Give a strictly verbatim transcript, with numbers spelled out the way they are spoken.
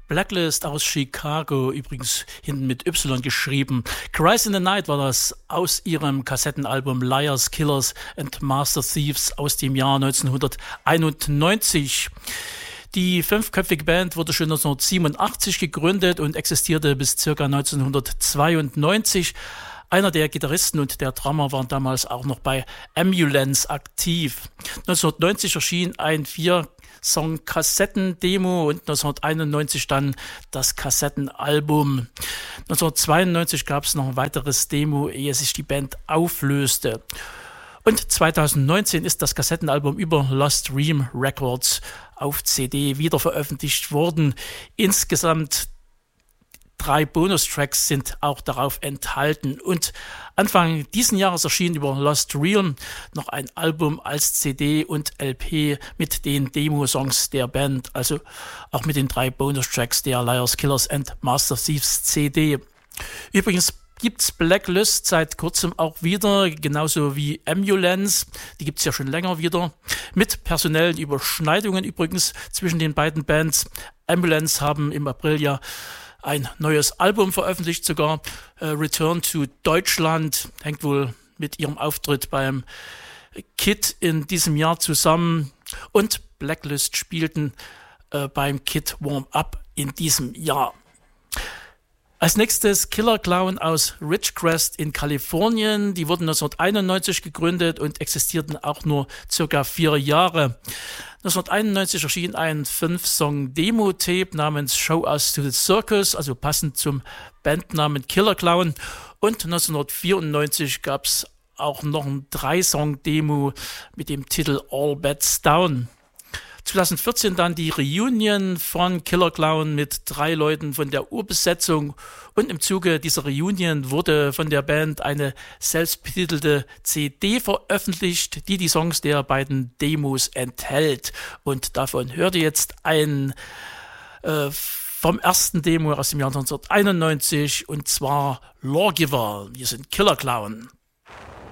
Blacklist aus Chicago, übrigens hinten mit Y geschrieben. Cries in the Night war das aus ihrem Kassettenalbum Liars, Killers and Master Thieves aus dem Jahr neunzehnhunderteinundneunzig. Die fünfköpfige Band wurde schon neunzehnhundertsiebenundachtzig gegründet und existierte bis ca. neunzehnhundertzweiundneunzig. Einer der Gitarristen und der Drummer waren damals auch noch bei Ambulance aktiv. neunzehnhundertneunzig erschien ein Vier-Song-Kassetten-Demo und neunzehnhunderteinundneunzig dann das Kassettenalbum. neunzehnhundertzweiundneunzig gab es noch ein weiteres Demo, ehe sich die Band auflöste. Und zweitausendneunzehn ist das Kassettenalbum über Lost Dream Records auf C D wieder veröffentlicht worden. Insgesamt drei Bonustracks sind auch darauf enthalten. Und Anfang diesen Jahres erschien über Lost Realm noch ein Album als C D und L P mit den Demo-Songs der Band, also auch mit den drei Bonustracks der Liars, Killers and Master Thieves C D. Übrigens gibt's Blacklist seit kurzem auch wieder, genauso wie Ambulance. Die gibt's ja schon länger wieder. Mit personellen Überschneidungen übrigens zwischen den beiden Bands. Ambulance haben im April ja ein neues Album veröffentlicht, sogar äh, Return to Deutschland, hängt wohl mit ihrem Auftritt beim Kid in diesem Jahr zusammen, und Blacklist spielten äh, beim Kid Warm-Up in diesem Jahr. Als nächstes Killer Clown aus Ridgecrest in Kalifornien. Die wurden neunzehnhunderteinundneunzig gegründet und existierten auch nur circa vier Jahre. neunzehnhunderteinundneunzig erschien ein fünf-Song-Demo-Tape namens Show Us to the Circus, also passend zum Bandnamen Killer Clown. Und neunzehnhundertvierundneunzig gab es auch noch ein drei-Song-Demo mit dem Titel All Bets Down. zweitausendvierzehn dann die Reunion von Killer Clown mit drei Leuten von der Urbesetzung, und im Zuge dieser Reunion wurde von der Band eine selbstbetitelte C D veröffentlicht, die die Songs der beiden Demos enthält, und davon hört ihr jetzt ein äh, vom ersten Demo aus dem Jahr neunzehnhunderteinundneunzig, und zwar Lawgiver. Wir sind Killer Clown.